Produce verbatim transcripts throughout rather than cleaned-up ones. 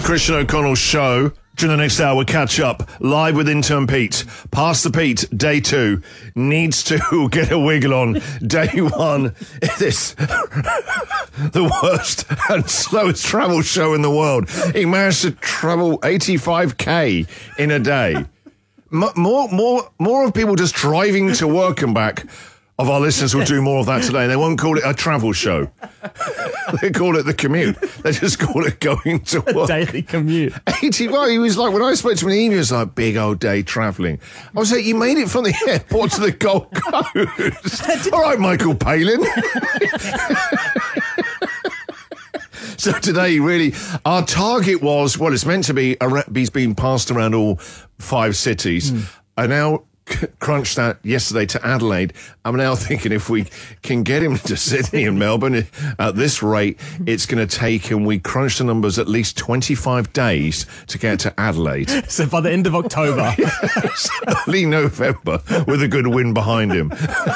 Christian O'Connell show. During the next hour, we'll catch up live with intern Pete. Pass the Pete, day two. Needs to get a wiggle on. Day one. It is the worst and slowest travel show in the world. He managed to travel eighty-five K in a day. M- more, more, more of people just driving to work and back. Of our listeners will do more of that today. They won't call it a travel show. They call it the commute. They just call it going to work. A daily commute. eighty, well, he was like, when I spoke to him in the evening, he was like, big old day travelling. I was like, you made it from the airport to the Gold Coast. All right, Michael Palin. So today, really, our target was, well, it's meant to be, he's been passed around all five cities. Mm. I now crunched that yesterday to Adelaide. I'm now thinking if we can get him to Sydney and Melbourne at this rate, it's going to take him, we crunched the numbers, at least twenty-five days to get to Adelaide. So by the end of October. Yes, early November with a good wind behind him.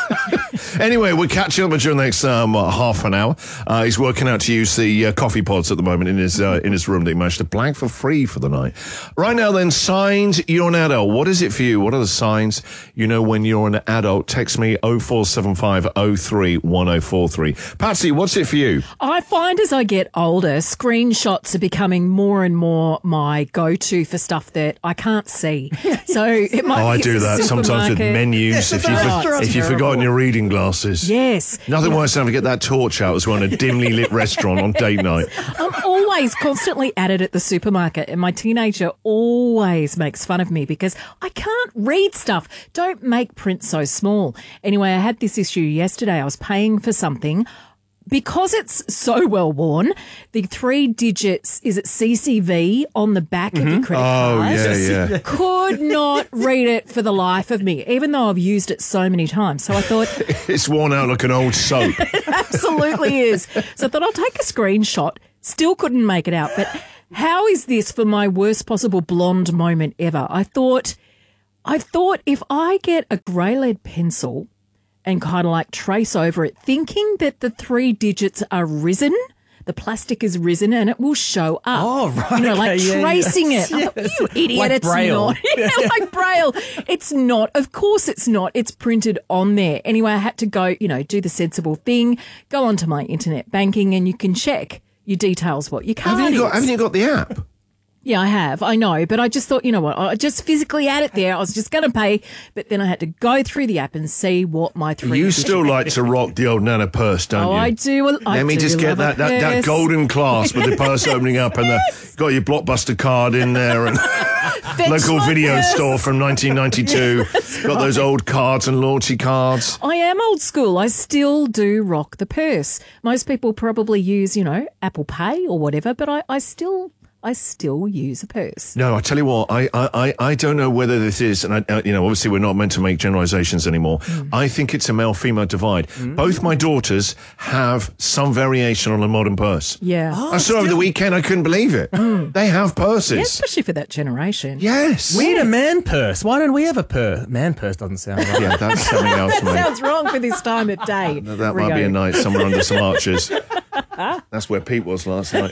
Anyway, we'll catch up during the next um, half an hour. Uh, he's working out to use the uh, coffee pods at the moment in his uh, in his room that he managed to blag for free for the night. Right now then, signs you're an adult. What is it for you? What are the signs you know when you're an adult? Text me oh four seven five oh three one oh four three. Patsy, what's it for you? I find as I get older, screenshots are becoming more and more my go-to for stuff that I can't see. So it might Oh, I be do that sometimes with menus. If, you've, Oh, if you've forgotten your reading glasses. Yes. Nothing worse than having to get that torch out as well in a dimly lit restaurant on date night. I'm always constantly at it at the supermarket, and my teenager always makes fun of me because I can't read stuff. Don't make print so small. Anyway, I had this issue yesterday. I was paying for something. Because it's so well worn, the three digits, is it C C V on the back mm-hmm. of your credit oh, card? Oh, yeah, yeah. Could not read it for the life of me, even though I've used it so many times. So I thought... It's worn out like an old soap. It absolutely is. So I thought I'll take a screenshot. Still couldn't make it out. But how is this for my worst possible blonde moment ever? I thought, I thought if I get a grey lead pencil... and kind of like trace over it, thinking that the three digits are risen, the plastic is risen, and it will show up. Oh, right. You know, like okay, tracing yeah, it. I yes. thought, you idiot, like it's Braille. not. Yeah, like Braille. It's not. Of course it's not. It's printed on there. Anyway, I had to go, you know, do the sensible thing, go onto my internet banking, and you can check your details, what your card Haven't you got, is. haven't you got the app? Yeah, I have. I know. But I just thought, you know what, I just physically had it there. I was just going to pay, but then I had to go through the app and see what my three... You still like to rock the old Nana purse, don't oh, you? Oh, I do. I Let me do just get love that, a that, that purse. golden clasp with the purse opening up and Yes. the, got your Blockbuster card in there and Fetch local my video purse. store from nineteen ninety-two. That's Got those old cards and loyalty cards. I am old school. I still do rock the purse. Most people probably use, you know, Apple Pay or whatever, but I, I still... I still use a purse. No, I tell you what, I, I, I don't know whether this is, and I, uh, you know, obviously we're not meant to make generalizations anymore. Mm. I think it's a male-female divide. Mm. Both my daughters have some variation on a modern purse. Yeah. Oh, I saw still. over the weekend, I couldn't believe it. Mm. They have purses. Yeah, especially for that generation. Yes. We need a man purse. Why don't we have a purse? Man purse doesn't sound right. Yeah, that's something else, mate. Sounds wrong for this time of day. That might be a night somewhere under some arches. That's where Pete was last night.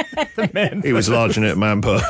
He was larging it at man purse.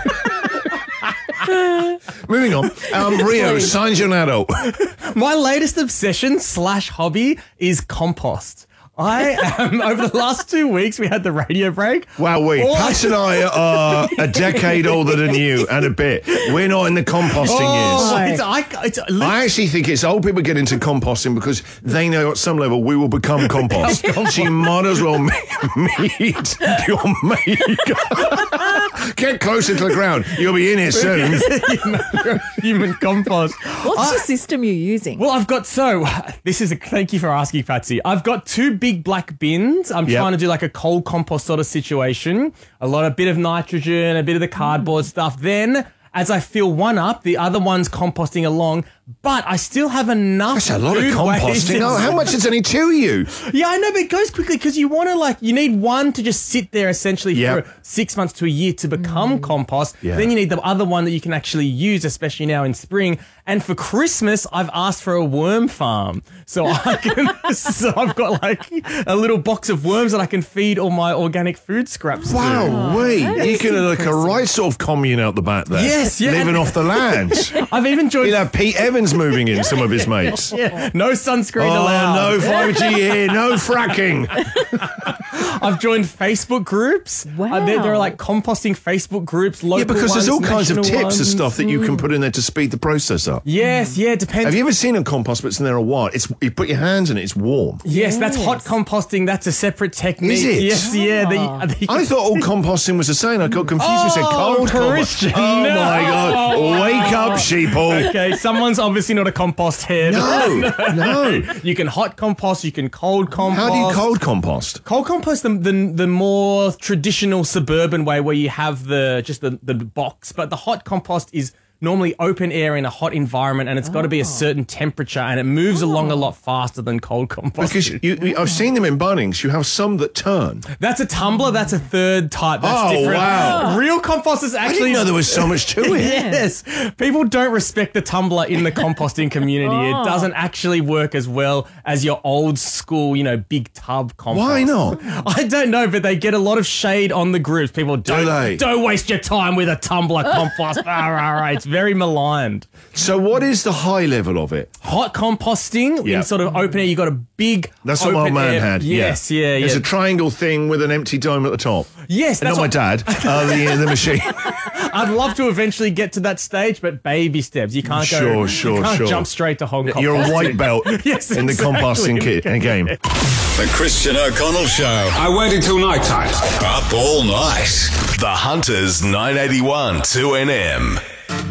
Moving on. Um, Rio, signs you're an adult. My latest obsession slash hobby is compost. I am, over the last two weeks, we had the radio break. Wow, we. All Pat and I are a decade older than you and a bit. We're not in the composting Oh, years. it's, I, it's, I actually think it's old people get into composting because they know at some level we will become compost. So you might as well meet your mate. Get closer to the ground. You'll be in here soon. human, human compost. What's I, the system you're using? Well, I've got, so, this is a, thank you for asking, Patsy. I've got two big black bins. I'm Yep. trying to do like a cold compost sort of situation. A lot of bit of nitrogen, a bit of the cardboard mm. stuff. Then, as I fill one up, the other one's composting along. but I still have enough. That's a lot of food composting. waste. Oh, how much is only to you? Yeah, I know, but it goes quickly because you want to like you need one to just sit there essentially Yep. for six months to a year to become compost. Yeah. Then you need the other one that you can actually use, especially now in spring. And for Christmas, I've asked for a worm farm, so I can. so I've got like a little box of worms that I can feed all my organic food scraps to. Wow, wait. that You is can like a impressive. right sort of commune out the back there. Yes, yeah. Living off the land. I've even joined. You'll have Pete Evans moving in, some of his mates. Yeah, no sunscreen Oh, allowed. no five G here, no fracking. I've joined Facebook groups. Wow. Uh, there, there are like composting Facebook groups, local Yeah, because there's all ones, kinds of national tips and ones. stuff that you can put in there to speed the process up. Yes, yeah, depends. Have you ever seen a compost that's in there a while? It's you put your hands in it, it's warm. Yes, that's hot Yes. composting. That's a separate technique. Is it? Yes, yeah. The, the, I thought all composting was the same. I got confused. You said Oh, cold Christian, compost. Oh no. my God! Wake up, sheeple. okay, someone's obviously not a compost head. No, no. You can hot compost. You can cold compost. How do you cold compost? Cold compost, the, the the more traditional suburban way where you have the just the, the box, but the hot compost is normally open air in a hot environment, and it's got to be a certain temperature, and it moves along a lot faster than cold compost. Because you, you, I've seen them in Bunnings. You have some that turn. That's a tumbler. That's a third type. That's Oh, different. wow. Real compost is I actually. didn't know there was so much to it. Yes. People don't respect the tumbler in the composting community. Oh. It doesn't actually work as well as your old school, you know, big tub compost. Why not? I don't know, but they get a lot of shade on the groups. People don't, they? don't waste your time with a tumbler compost. Rah, rah, rah. It's very maligned. So what is the high level of it? Hot composting Yeah. in sort of open air, you got a big That's what my open old man air- had. Yes, yeah, yeah. There's a triangle thing with an empty dome at the top. yes, And that's not my what, dad, uh, the, the machine. I'd love to eventually get to that stage, but baby steps. You can't go. Sure, sure, you can't sure. jump straight to hot composting. You're a white belt Yes, in the exactly. composting kit and game. The Christian O'Connell Show. I wait until night time. Up all night. The Hunters nine eighty-one two N M.